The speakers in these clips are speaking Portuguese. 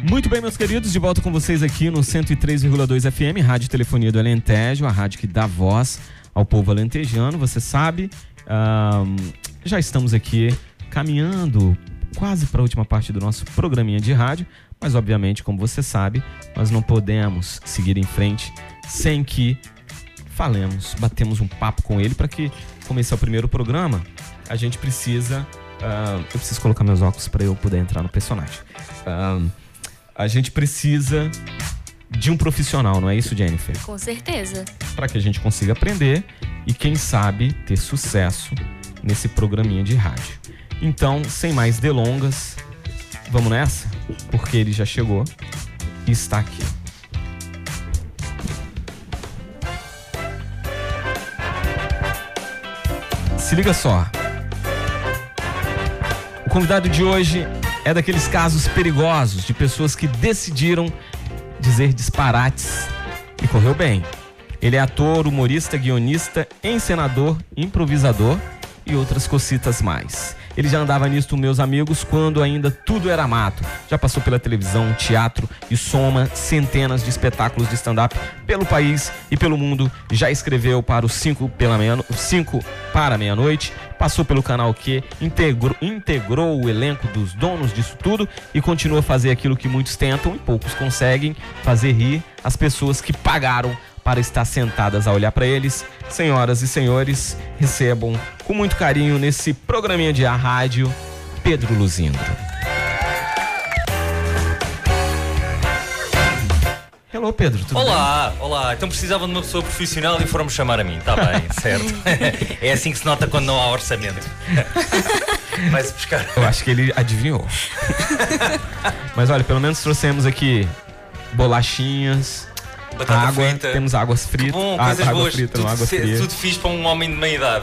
Muito bem, meus queridos, de volta com vocês aqui no 103,2 FM, Rádio Telefonia do Alentejo, a rádio que dá voz ao povo alentejano, você sabe. Já estamos aqui caminhando quase para a última parte do nosso programinha de rádio, mas obviamente, como você sabe, nós não podemos seguir em frente sem que batemos um papo com ele. Para que comece o primeiro programa, a gente precisa... eu preciso colocar meus óculos para eu poder entrar no personagem. A gente precisa de um profissional, não é isso, Jennifer? Com certeza. Para que a gente consiga aprender e, quem sabe, ter sucesso nesse programinha de rádio. Então, sem mais delongas, vamos nessa? Porque ele já chegou e está aqui. Se liga só. O convidado de hoje é daqueles casos perigosos de pessoas que decidiram dizer disparates e correu bem. Ele é ator, humorista, guionista, encenador, improvisador e outras cocitas mais. Ele já andava nisto, meus amigos, quando ainda tudo era mato. Já passou pela televisão, teatro e soma centenas de espetáculos de stand-up pelo país e pelo mundo. Já escreveu para o 5 para meia-noite. Passou pelo Canal Q, integrou o elenco dos donos disso tudo e continua a fazer aquilo que muitos tentam e poucos conseguem, fazer rir as pessoas que pagaram para estar sentadas a olhar para eles. Senhoras e senhores, recebam com muito carinho nesse programinha de rádio, Pedro Luzindro. Hello, Pedro, tudo bem? Olá. Então precisavam de uma pessoa profissional e foram-me chamar a mim, está bem, certo? É assim que se nota quando não há orçamento. Vai-se buscar. Eu acho que ele adivinhou. Mas olha, pelo menos trouxemos aqui bolachinhas, batata água, frita. Temos águas fritas. Que bom, coisas água boas. Frita, tudo, água fria. tudo fixe para um homem de meia idade.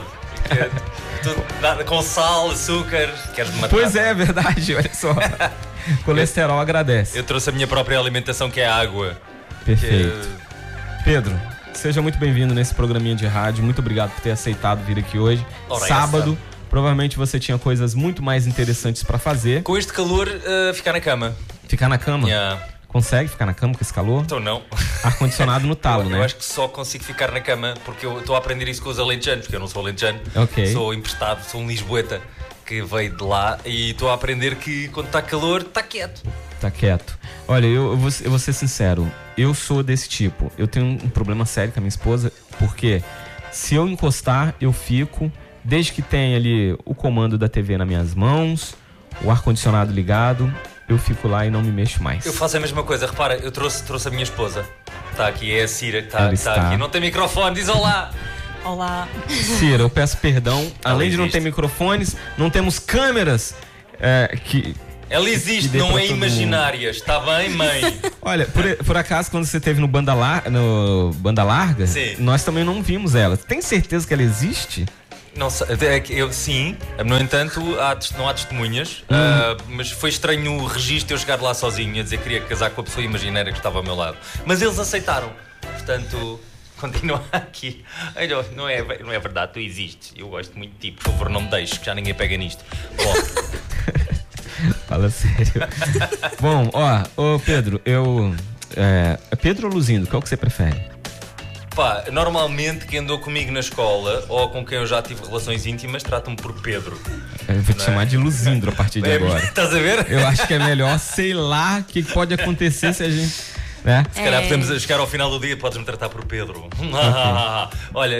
Tudo com sal, açúcar. Queres me matar? Pois é, verdade, olha só. Colesterol agradece. Eu trouxe a minha própria alimentação, que é a água. Perfeito. Pedro, seja muito bem-vindo nesse programinha de rádio. Muito obrigado por ter aceitado vir aqui hoje. Ora, sábado, provavelmente você tinha coisas muito mais interessantes para fazer. Com este calor, ficar na cama. Ficar na cama? Yeah. Consegue ficar na cama com esse calor? Então não. Ar-condicionado no talo, né? Eu acho que só consigo ficar na cama porque eu estou a aprender isso com os alentejanos, porque eu não sou alentejano. Ok. Sou emprestado, sou um lisboeta que veio de lá e estou a aprender que quando está calor, está quieto. Tá quieto. Olha, eu vou ser sincero. Eu sou desse tipo. Eu tenho um problema sério com a minha esposa, porque se eu encostar, eu fico, desde que tenha ali o comando da TV nas minhas mãos, o ar-condicionado ligado, eu fico lá e não me mexo mais. Eu faço a mesma coisa. Repara, eu trouxe a minha esposa. Está aqui, é a Cira que está aqui. Não tem microfone, diz olá. Olá. Cira, eu peço perdão. Além de não ter microfones, não temos câmeras que... Ela existe, não é imaginária. Está bem, mãe? Olha, por acaso, quando você esteve no Banda Larga, sim, nós também não vimos ela. Tem certeza que ela existe? Não sei, sim. No entanto, não há testemunhas. Mas foi estranho o registro eu chegar lá sozinho a dizer que queria casar com a pessoa imaginária que estava ao meu lado. Mas eles aceitaram. Portanto, continua aqui. Não é verdade, tu existes. Eu gosto muito de ti. Por favor, não me deixes, que já ninguém pega nisto. Bom... Fala sério. Bom, Pedro, Pedro ou Luzindo, qual que você prefere? Pá, normalmente quem andou comigo na escola ou com quem eu já tive relações íntimas trata-me por Pedro. Eu vou te chamar de Luzindro a partir de agora. Estás a ver? Eu acho que é melhor, sei lá o que pode acontecer se a gente... né? Se calhar podemos chegar ao final do dia, podes-me tratar por Pedro. Okay. Olha,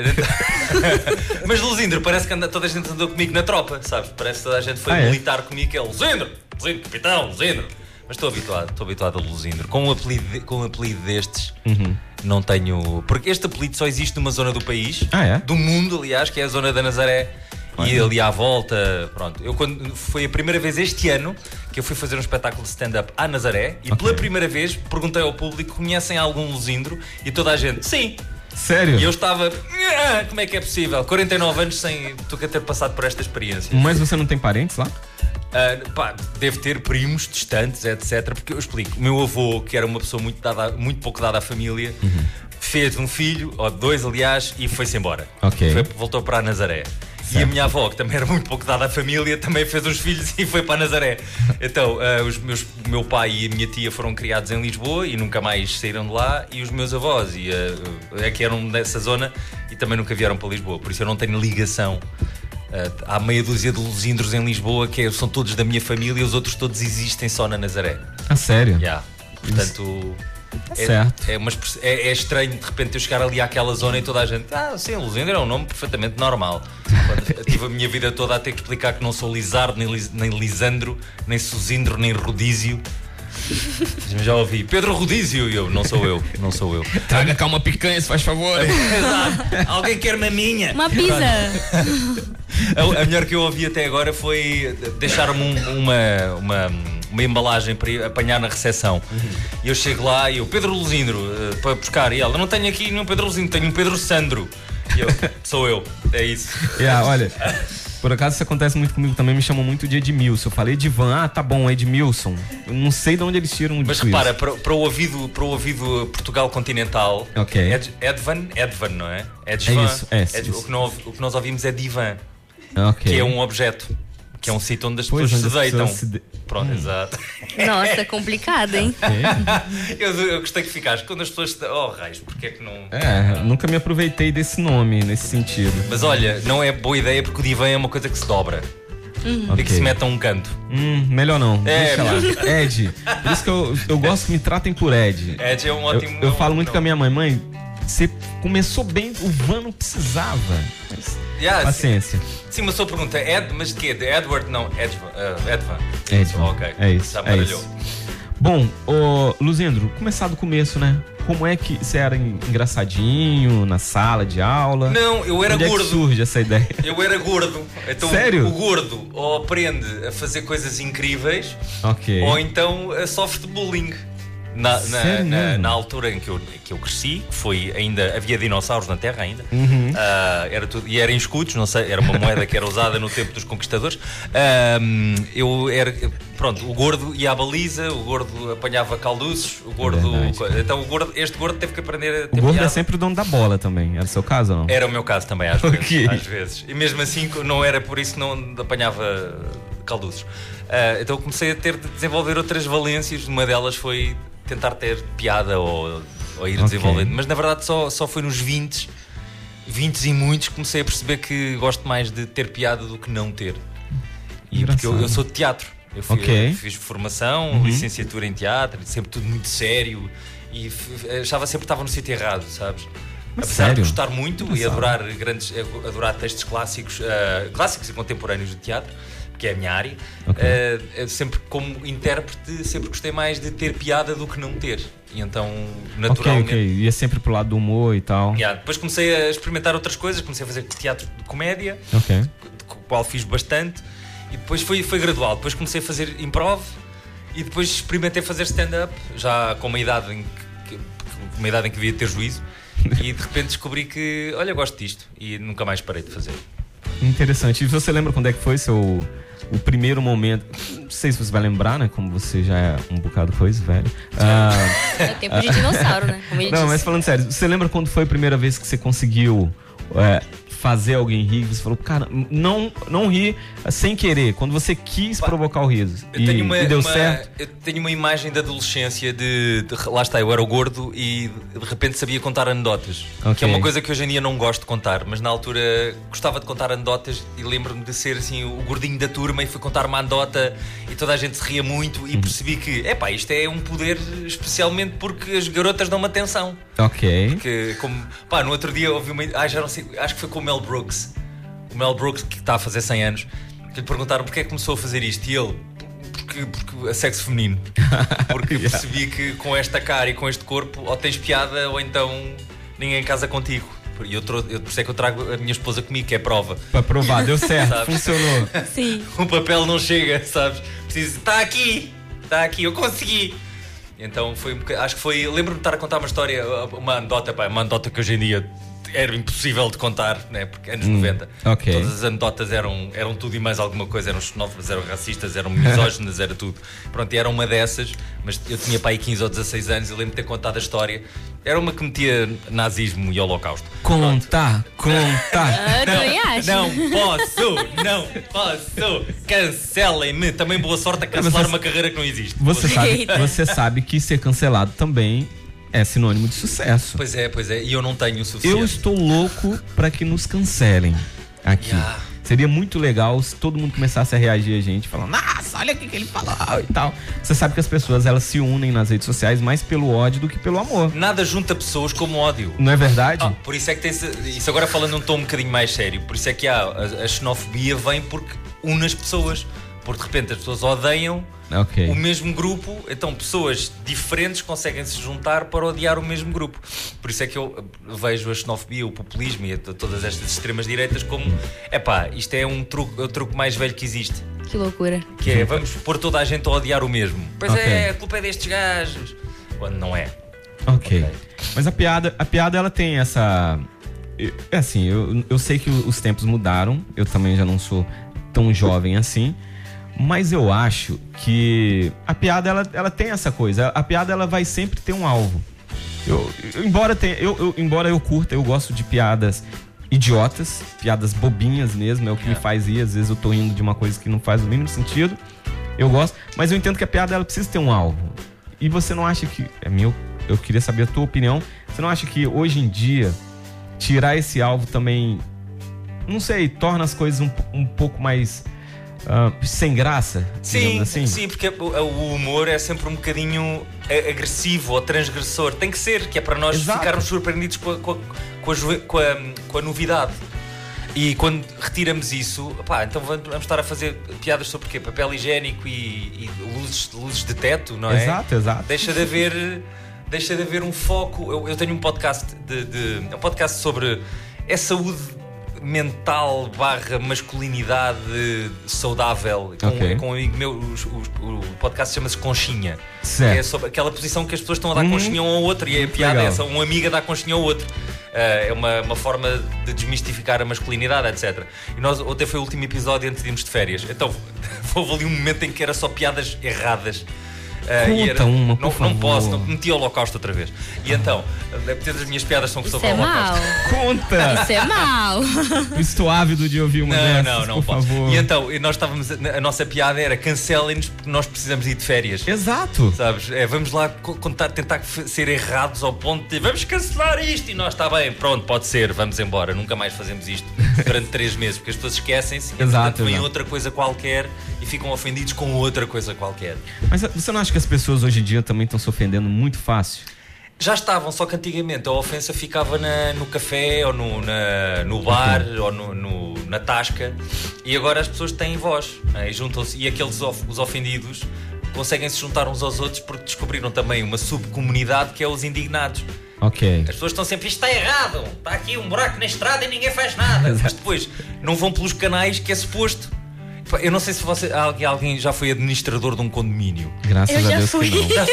mas Luzindro, parece que toda a gente andou comigo na tropa, sabes? Parece que toda a gente foi militar comigo, que é Luzindro, capitão, Luzindro. Mas estou habituado a Luzindro. Com um apelido destes, não tenho... Porque este apelido só existe numa zona do país, do mundo, aliás, que é a zona da Nazaré. E ali à volta, pronto. Foi a primeira vez este ano que eu fui fazer um espetáculo de stand-up à Nazaré e pela primeira vez perguntei ao público: conhecem algum Luzindro? E toda a gente, sim. Sério? E eu estava, como é que é possível? 49 anos sem ter passado por esta experiência. Mas você não tem parentes lá? Deve ter primos distantes, etc. Porque eu explico, o meu avô, que era uma pessoa muito pouco dada à família, fez um filho, ou dois aliás, e foi-se embora. Okay. Voltou para a Nazaré. E a minha avó, que também era muito pouco dada à família, também fez uns filhos e foi para Nazaré. Então, o meu pai e a minha tia foram criados em Lisboa e nunca mais saíram de lá. E os meus avós que eram dessa zona e também nunca vieram para Lisboa. Por isso eu não tenho ligação. Há meia dúzia de Luzindros em Lisboa que são todos da minha família e os outros todos existem só na Nazaré. Ah, sério? Yeah. Portanto, certo. É estranho de repente eu chegar ali àquela zona e toda a gente, sim, Luzindro é um nome perfeitamente normal. Quando tive a minha vida toda a ter que explicar que não sou Lizardo, nem Lisandro, nem Suzindro, nem Rodízio. Já ouvi Pedro Rodízio e eu, não sou eu. Traga cá uma picanha, se faz favor. Exato. Alguém quer maminha? Uma pizza. A melhor que eu ouvi até agora foi deixar-me uma embalagem para ir apanhar na recepção. E eu chego lá e eu, Pedro Luzindro, para buscar. E ela, não tenho aqui nenhum Pedro Luzindro, tenho um Pedro Sandro. E eu, sou eu, é isso. Olha, por acaso isso acontece muito comigo também, me chamam muito de Edmilson. Eu falei Edvan, tá bom, Edmilson. Eu não sei de onde eles tiram Mas repara, para o ouvido Portugal continental, okay. Edvan, não é? Edvan, isso. O que nós ouvimos é divan, okay. Que é um objeto. Que é um sítio onde as pessoas se deitam. Pronto, exato. Nossa, complicado, hein? Eu gostei que ficaste quando as pessoas. Oh, raios, porque é que não. Nunca me aproveitei desse nome nesse sentido. Mas olha, não é boa ideia porque o divã é uma coisa que se dobra. E que se mete a um canto. Melhor não. Deixa lá. Ed. Por isso que eu gosto que me tratem por Ed. Ed é um ótimo. Eu falo muito com a minha mãe, você começou bem, o Van não precisava. Mas paciência. Sim, mas a sua pergunta é mas de quê? De Edward? Não, Edvan. Ok. É isso. Já baralhou. Bom, Luzindro, começar do começo, né? Como é que você era engraçadinho na sala de aula? Não, eu era gordo. Onde é que surge essa ideia? Eu era gordo. Então, sério? O gordo ou aprende a fazer coisas incríveis, ou então sofre de bullying. Na altura em que eu cresci, que foi ainda, havia dinossauros na Terra ainda, era tudo, e era em escudos, não sei, era uma moeda que era usada no tempo dos conquistadores. Eu era, pronto, o gordo ia à baliza, o gordo apanhava calduços, o gordo. Então este gordo teve que aprender a ter O gordo piada. é sempre o dono da bola também, era o seu caso ou não? Era o meu caso também, às vezes. E mesmo assim, não era por isso que não apanhava calduços. Então comecei a ter de desenvolver outras valências, uma delas foi tentar ter piada ou ir desenvolvendo. Mas na verdade só foi nos 20 e muitos que comecei a perceber que gosto mais de ter piada do que não ter. E porque eu sou de teatro. Eu fiz formação, licenciatura em teatro, sempre tudo muito sério e achava sempre que estava no sítio errado, sabes? Apesar de gostar muito e adorar textos clássicos e contemporâneos de teatro, que é a minha área, sempre como intérprete sempre gostei mais de ter piada do que não ter. E então, naturalmente... Ia sempre pro lado do humor e tal. Depois comecei a experimentar outras coisas, comecei a fazer teatro de comédia, do qual fiz bastante, e depois foi gradual. Depois comecei a fazer improv e depois experimentei fazer stand-up, já com uma idade em que devia ter juízo, e de repente descobri que, olha, gosto disto, e nunca mais parei de fazer. Interessante. E você lembra quando é que foi o primeiro momento? Não sei se você vai lembrar, né? Como você já é um bocado coisa, velho. É o tempo de dinossauro, né? Como ele disse. Mas falando sério, você lembra quando foi a primeira vez que você conseguiu fazer alguém rir? Você falou, cara, não rir sem querer, quando você quis provocar o riso. E deu certo? Eu tenho uma imagem da adolescência lá está, eu era o gordo e de repente sabia contar anedotas. Que é uma coisa que hoje em dia não gosto de contar, mas na altura gostava de contar anedotas e lembro-me de ser assim o gordinho da turma e fui contar uma anedota e toda a gente se ria muito e percebi que, isto é um poder especialmente porque as garotas dão-me atenção. Porque, no outro dia ouvi já não sei, acho que foi com o Mel Brooks, que está a fazer 100 anos, que lhe perguntaram porque é que começou a fazer isto e ele, porque é sexo feminino, porque percebi que com esta cara e com este corpo ou tens piada ou então ninguém casa contigo. E por isso é que eu trago a minha esposa comigo, que é prova. Para provar, deu certo, funcionou. Sim. O papel não chega, sabes? Preciso, está aqui, eu consegui. Então acho que foi, lembro-me de estar a contar uma história, uma anedota que hoje em dia era impossível de contar, né? Porque anos 90, ok. todas as anedotas eram tudo e mais alguma coisa, eram xenófobas, eram racistas, eram misóginas, era tudo. Pronto, e era uma dessas, mas eu tinha para aí 15 ou 16 anos e lembro de ter contado a história. Era uma que metia nazismo e holocausto. Conta. Também acho. Não posso. Cancelem-me. Também boa sorte a cancelar uma carreira que não existe. Você sabe que ser cancelado também é sinônimo de sucesso. Pois é. E eu não tenho o suficiente. Eu estou louco para que nos cancelem aqui. Seria muito legal se todo mundo começasse a reagir a gente, falando, nossa, olha o que ele falou e tal. Você sabe que as pessoas, elas se unem nas redes sociais mais pelo ódio do que pelo amor. Nada junta pessoas como ódio. Não é verdade? Por isso é que tem isso agora falando num tom um bocadinho mais sério. Por isso é que a xenofobia vem porque une as pessoas. Porque de repente as pessoas odeiam o mesmo grupo, então pessoas diferentes conseguem se juntar para odiar o mesmo grupo. Por isso é que eu vejo a xenofobia, o populismo e todas estas extremas direitas como isto é o truque mais velho que existe. Que loucura. Que é, vamos pôr toda a gente a odiar o mesmo. Pois a culpa é destes gajos. Quando não é. Ok. Mas a piada ela tem essa... É assim, eu sei que os tempos mudaram, eu também já não sou tão jovem assim, mas eu acho que a piada ela tem essa coisa. A piada ela vai sempre ter um alvo. Embora eu curta, eu gosto de piadas idiotas, piadas bobinhas mesmo, é o que me faz rir. Às vezes eu tô rindo de uma coisa que não faz o mínimo sentido. Eu gosto, mas eu entendo que a piada ela precisa ter um alvo. E você não acha que... Eu queria saber a tua opinião. Você não acha que hoje em dia tirar esse alvo também, não sei, torna as coisas um pouco mais sem graça? Sim, assim? Sim, porque o humor é sempre um bocadinho agressivo ou transgressor. Tem que ser, que é para nós ficarmos surpreendidos com a novidade. E quando retiramos isso, então vamos estar a fazer piadas sobre o quê? Papel higiênico e luzes de teto, não é? Exato. Deixa de haver um foco. Eu tenho um podcast um podcast sobre saúde mental / masculinidade saudável com um amigo meu. O podcast chama-se Conchinha, que é sobre aquela posição que as pessoas estão a dar conchinha um ao outro, e a piada é essa, uma amiga dá conchinha ao outro. É uma forma de desmistificar a masculinidade, etc. E ontem foi o último episódio antes de irmos de férias, então houve ali um momento em que era só piadas erradas. Não posso, meti o holocausto outra vez. E então, as minhas piadas são sobre o holocausto. Conta! Isso é mau. Estou ávido de ouvir uma dessas, não, por favor. E então, nós estávamos, a nossa piada era cancelem-nos porque nós precisamos ir de férias. Exato. Sabes? Vamos lá tentar ser errados ao ponto de vamos cancelar isto. E nós, está bem, pronto, pode ser, vamos embora. Nunca mais fazemos isto durante 3 meses, porque as pessoas esquecem-se e portanto vem outra coisa qualquer e ficam ofendidos com outra coisa qualquer. Mas você não acha que as pessoas hoje em dia também estão se ofendendo muito fácil? Já estavam, só que antigamente a ofensa ficava no café ou no bar ou na tasca, e agora as pessoas têm voz, né? E juntam-se, e os ofendidos conseguem se juntar uns aos outros porque descobriram também uma subcomunidade que é os indignados. Ok. As pessoas estão sempre, isto está errado, está aqui um buraco na estrada e ninguém faz nada. Mas depois não vão pelos canais que é suposto. Eu não sei se alguém já foi administrador de um condomínio. Graças a Deus fui. que não.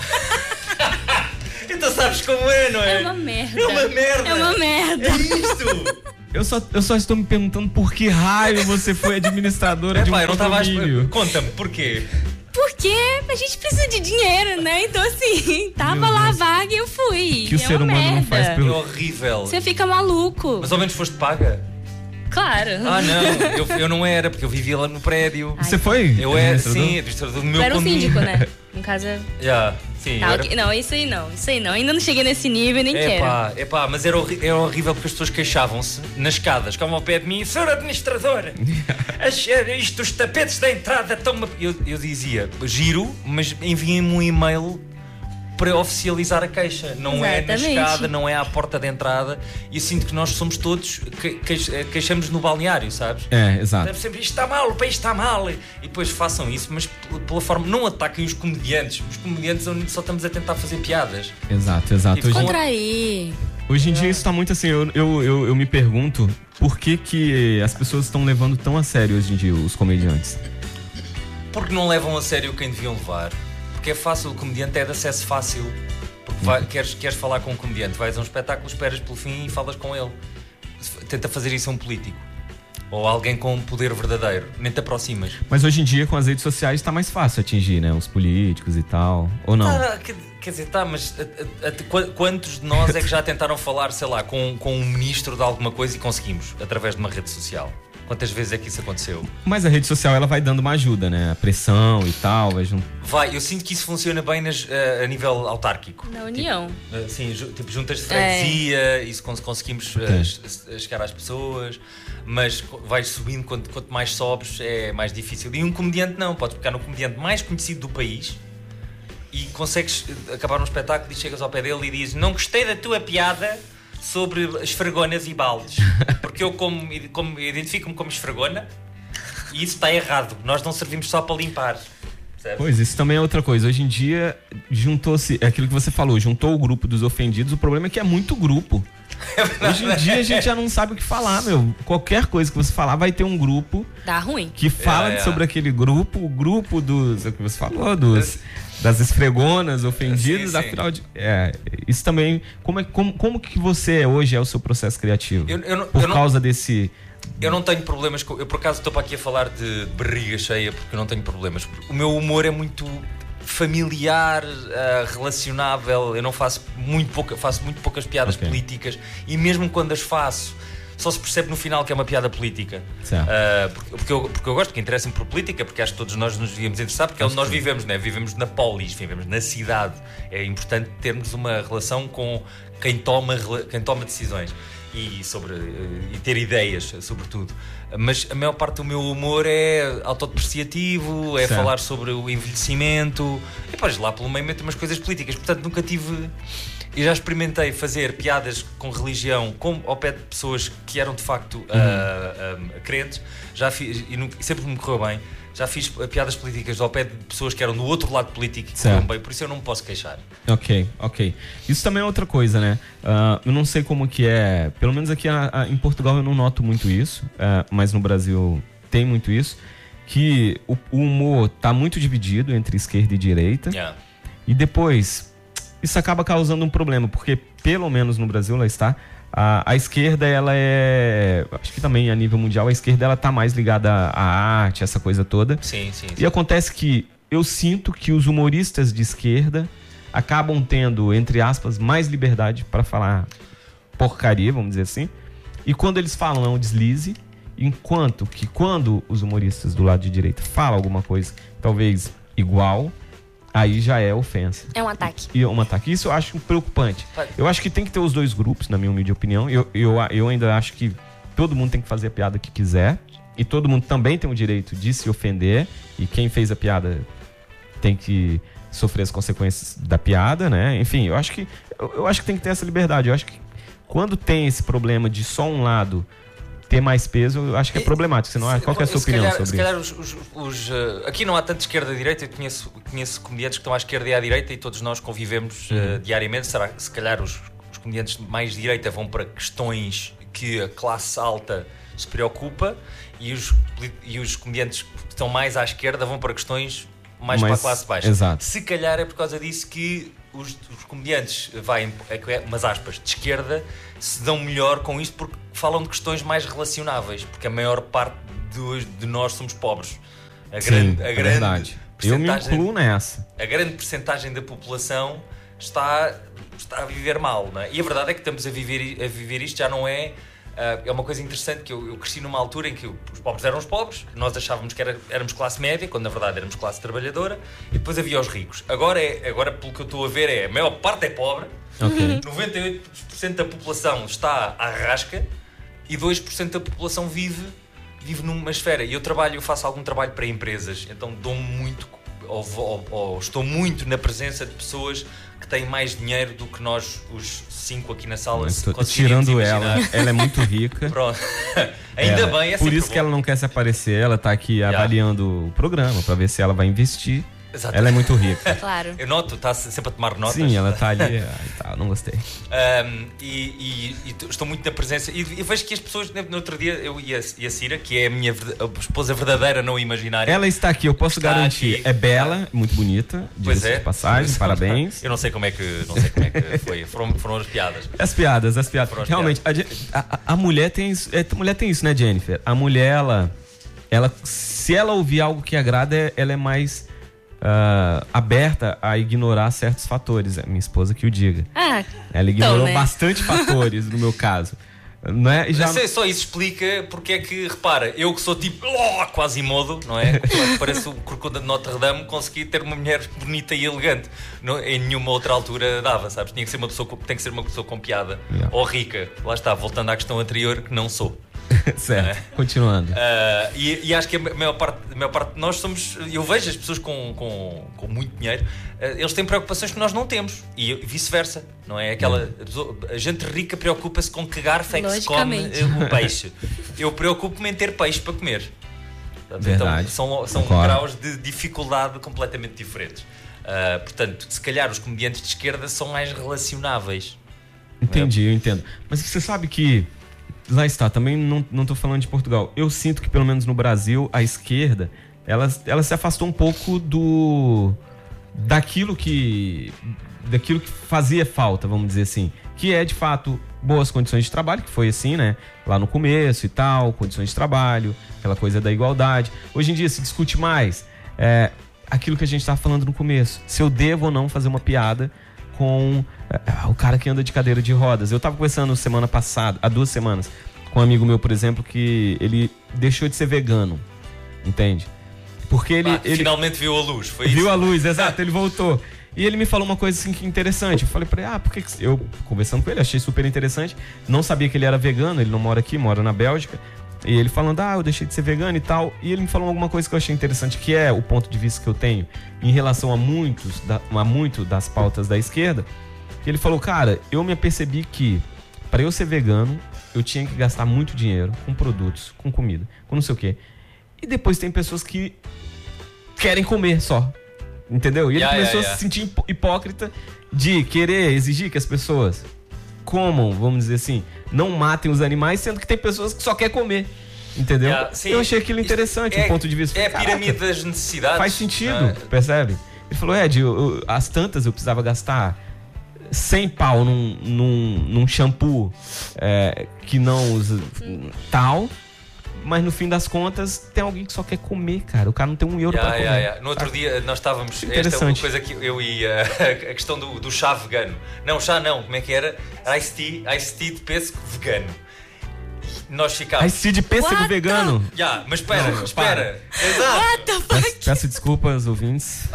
Então sabes como é, não é? É uma merda. É isto. Eu só estou me perguntando por que raio você foi administradora de um condomínio. Conta-me, porquê? Porque a gente precisa de dinheiro, né? Então assim, tava lá a vaga e eu fui. Que o ser humano não faz É horrível. Você fica maluco. Mas ao menos foste paga? Claro. Não, eu não era, porque eu vivia lá no prédio. Você foi? Eu era, sim, administrador do meu era um condomínio. síndico, né? No caso sim. Não, isso aí não. Ainda não cheguei nesse nível, nem quero. Mas era horrível porque as pessoas queixavam-se nas escadas, como ao pé de mim, senhor administrador, os tapetes da entrada estão... Eu dizia, giro, mas enviem-me um e-mail para oficializar a queixa. Não é na escada, não é à porta de entrada. E eu sinto que nós somos todos queixamos no balneário, sabes? Exato. Deve sempre, isto está mal, o país está mal. E depois façam isso, mas pela forma, não ataquem os comediantes. Os comediantes só estamos a tentar fazer piadas. Exato. Contrair. Hoje em dia isso está muito assim, eu me pergunto por que as pessoas estão levando tão a sério hoje em dia os comediantes. Porque não levam a sério quem deviam levar. Porque é fácil, o comediante é de acesso fácil. Porque queres falar com um comediante, vais a um espetáculo, esperas pelo fim e falas com ele. Tenta fazer isso a um político. Ou alguém com um poder verdadeiro. Nem te aproximas. Mas hoje em dia, com as redes sociais, está mais fácil atingir, né? Os políticos e tal. Ou não? Quer dizer, mas quantos de nós é que já tentaram falar, sei lá, com um ministro de alguma coisa e conseguimos, através de uma rede social? Quantas vezes é que isso aconteceu? Mas a rede social, ela vai dando uma ajuda, né? A pressão e tal. Eu sinto que isso funciona bem a nível autárquico. Na União. Sim, tipo juntas de freguesia, isso conseguimos chegar às pessoas, mas vais subindo, quanto mais sobes é mais difícil. E um comediante não, podes pegar no comediante mais conhecido do país e consegues acabar um espetáculo e chegas ao pé dele e dizes: não gostei da tua piada sobre esfregonas e baldes, porque eu identifico-me como esfregona e isso está errado. Nós não servimos só para limpar. Certo? Pois, isso também é outra coisa. Hoje em dia juntou-se, é aquilo que você falou, juntou o grupo dos ofendidos. O problema é que é muito grupo. Hoje em dia a gente já não sabe o que falar, meu. Qualquer coisa que você falar vai ter um grupo. Dá ruim. Que fala sobre aquele grupo, o grupo dos, é o que você falou, das esfregonas ofendidas. Sim. Afinal isso também, como que você hoje é o seu processo criativo? Por causa desse... Eu não tenho problemas eu por acaso estou para aqui a falar de barriga cheia porque eu não tenho problemas. O meu humor é muito familiar, relacionável. Eu não faço muito poucas piadas políticas e mesmo quando as faço só se percebe no final que é uma piada política. Porque eu gosto, que interessa-me por política, porque acho que todos nós nos devíamos interessar, porque é onde nós vivemos, né? Vivemos na polis, vivemos na cidade. É importante termos uma relação com quem toma decisões e ter ideias, sobretudo. Mas a maior parte do meu humor é autodepreciativo, é falar sobre o envelhecimento, e depois lá pelo meio meto umas coisas políticas. Portanto, nunca tive... Eu já experimentei fazer piadas com religião ao pé de pessoas que eram de facto crentes, já fiz, e sempre me correu bem. Já fiz piadas políticas ao pé de pessoas que eram do outro lado político e correram bem, por isso eu não me posso queixar. Ok. Isso também é outra coisa, né? Eu não sei como que é, pelo menos aqui em Portugal eu não noto muito isso, mas no Brasil tem muito isso, que o humor tá muito dividido entre esquerda e direita, e depois isso acaba causando um problema, porque pelo menos no Brasil, lá está, a esquerda, ela acho que também a nível mundial, a esquerda ela tá mais ligada à arte, essa coisa toda. Sim. E acontece que eu sinto que os humoristas de esquerda acabam tendo, entre aspas, mais liberdade para falar porcaria, vamos dizer assim. E quando eles falam é um deslize, enquanto que quando os humoristas do lado de direita falam alguma coisa, talvez igual, aí já é ofensa. É um ataque. E é um ataque. Isso eu acho preocupante. Eu acho que tem que ter os dois grupos, na minha humilde opinião. Eu ainda acho que todo mundo tem que fazer a piada que quiser. E todo mundo também tem o direito de se ofender. E quem fez a piada tem que sofrer as consequências da piada, né? Enfim, eu acho que tem que ter essa liberdade. Eu acho que quando tem esse problema de só um lado ter mais peso, eu acho que é problemático. Senão, qual que é a sua opinião sobre isso? Se calhar aqui não há tanto esquerda e direita. Eu conheço comediantes que estão à esquerda e à direita e todos nós convivemos diariamente. Se calhar os comediantes mais de direita vão para questões que a classe alta se preocupa e os comediantes que estão mais à esquerda vão para questões mais para a classe baixa. Exato. Se calhar é por causa disso que os comediantes umas aspas, de esquerda se dão melhor com isto porque falam de questões mais relacionáveis, porque a maior parte de nós somos pobres. É verdade. Eu me incluo nessa. A grande percentagem da população está a viver mal, não é? E a verdade é que estamos a viver isto, já não é... É uma coisa interessante que eu cresci numa altura em que os pobres eram os pobres, nós achávamos que éramos classe média, quando na verdade éramos classe trabalhadora, e depois havia os ricos. Agora pelo que eu estou a ver, a maior parte é pobre, 98% da população está à rasca e 2% da população vive numa esfera. E eu faço algum trabalho para empresas, então dou-me muito, ou estou muito na presença de pessoas que têm mais dinheiro do que nós, os 5 aqui na sala, tirando ela é muito rica. Pronto. Ainda bem, por isso que ela não quer se aparecer, ela tá aqui avaliando o programa para ver se ela vai investir. Exatamente. Ela é muito rica. Claro. Eu noto, está sempre a tomar notas. Sim, ela tá ali. Não gostei. E estou muito na presença. E vejo que as pessoas, no outro dia, eu e a Cira, que é a minha a esposa verdadeira, não imaginária. Ela está aqui, eu posso garantir. aqui. É bela, muito bonita. Pois diga-se é. de passagem, parabéns. Eu não sei como é que foi. Foram as piadas. As piadas. Realmente, a mulher tem isso. A mulher tem isso, né, Jennifer? A mulher, ela se ela ouvir algo que agrada, ela é mais aberta a ignorar certos fatores. É minha esposa que o diga. Ela ignorou bastante fatores, no meu caso. Não é? Só isso explica porque é que, repara, eu que sou tipo quase imodo, não é? Parece o Corcunda de Notre Dame, consegui ter uma mulher bonita e elegante. Em nenhuma outra altura dava, sabes? Tem que ser uma pessoa com piada. Ou rica. Lá está, voltando à questão anterior, que não sou. Certo, continuando. E acho que a maior parte de nós somos. Eu vejo as pessoas com muito dinheiro, eles têm preocupações que nós não temos, e vice-versa, não é? A gente rica preocupa-se com que garfo é que se come o peixe. Eu preocupo-me em ter peixe para comer. Verdade. Então são graus de dificuldade completamente diferentes. Portanto, se calhar os comediantes de esquerda são mais relacionáveis. Entendi, eu entendo. Mas você sabe que lá está, também não estou falando de Portugal. Eu sinto que, pelo menos no Brasil, a esquerda, ela se afastou um pouco daquilo que fazia falta, vamos dizer assim. Que é, de fato, boas condições de trabalho, que foi assim, né? Lá no começo e tal, condições de trabalho, aquela coisa da igualdade. Hoje em dia se discute mais aquilo que a gente estava falando no começo. Se eu devo ou não fazer uma piada com o cara que anda de cadeira de rodas. Eu tava conversando semana passada, há 2 semanas, com um amigo meu, por exemplo, que ele deixou de ser vegano, entende? Porque ele finalmente viu a luz, foi isso? Viu a luz, exato, ele voltou. E ele me falou uma coisa assim que interessante. Eu falei pra ele, por que eu, conversando com ele, achei super interessante. Não sabia que ele era vegano, ele não mora aqui, mora na Bélgica. E ele falando, eu deixei de ser vegano e tal. E ele me falou alguma coisa que eu achei interessante, que é o ponto de vista que eu tenho em relação a muito das pautas da esquerda. Ele falou, cara, eu me apercebi que para eu ser vegano, eu tinha que gastar muito dinheiro com produtos, com comida, com não sei o quê. E depois tem pessoas que querem comer só, entendeu? E ele começou a se sentir hipócrita de querer exigir que as pessoas comam, vamos dizer assim, não matem os animais, sendo que tem pessoas que só querem comer, entendeu? Eu achei aquilo interessante, o ponto de vista. É a pirâmide das necessidades. Faz sentido, percebe? Ele falou, as tantas eu precisava gastar 100 pau num shampoo que não usa tal, mas no fim das contas tem alguém que só quer comer, cara. O cara não tem €1 pra comer. No outro dia nós estávamos, esta é uma coisa que eu e a questão do chá vegano. Não, chá não, como é que era? Ice tea de pêssego vegano. Nós ficámos... Ice tea de pêssego vegano? Mas espera. Exato. Peço desculpas, ouvintes.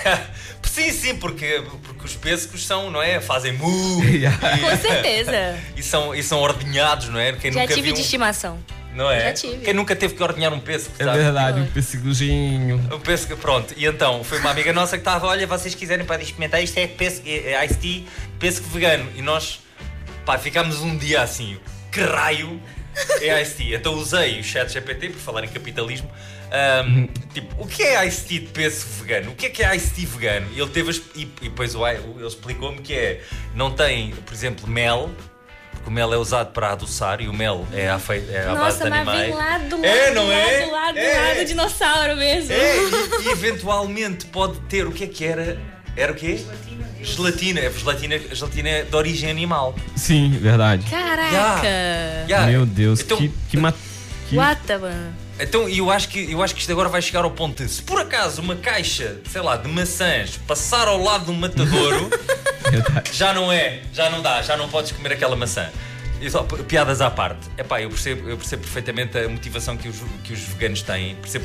Sim, porque os pêssegos são, não é? Fazem mu. Com certeza. E são ordenhados, não é? Já tive de estimação. Não é? Já tive. Quem nunca teve que ordenhar um pêssego, sabe? É verdade, um pêssegozinho. Um pêssego, pronto. E então, foi uma amiga nossa que estava, olha, vocês quiserem para experimentar, isto é Ice Tea, pêssego vegano. E nós, ficámos um dia assim, que raio é Ice Tea? Então usei o ChatGPT, por falar em capitalismo, tipo, o que é Ice Tea de pêssego vegano? O que é Ice Tea vegano? E ele teve, e depois ele explicou-me que não tem, por exemplo, mel, porque o mel é usado para adoçar e o mel é à base de animais. Nossa, mas vem não lá do dinossauro mesmo. E eventualmente pode ter, o que era? Era o quê? Gelatina. Gelatina de origem animal. Sim, verdade. Caraca! Meu Deus, então, What, mano? Então, eu acho que isto agora vai chegar ao ponto de, se por acaso uma caixa, sei lá, de maçãs passar ao lado de um matadouro, já não dá, já não podes comer aquela maçã. Piadas à parte. Eu percebo perfeitamente a motivação que os veganos têm. Percebo